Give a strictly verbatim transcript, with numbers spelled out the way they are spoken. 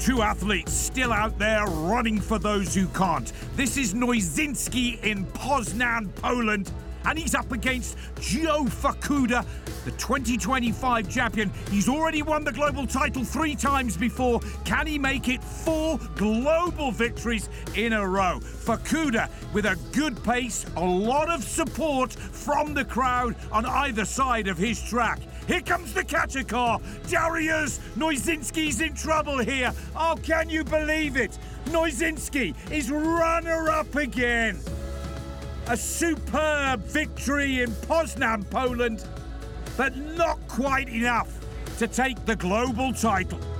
Two athletes still out there running for those who can't. This is Noizynski in Poznan, Poland, and he's up against Gio Fukuda, the twenty twenty-five champion. He's already won the global title three times before. Can he make it four global victories in a row? Fukuda with a good pace, a lot of support from the crowd on either side of his track. Here comes the catcher car. Dariusz Noizynski's in trouble here. Oh, can you believe it? Noizynski is runner-up again. A superb victory in Poznan, Poland, but not quite enough to take the global title.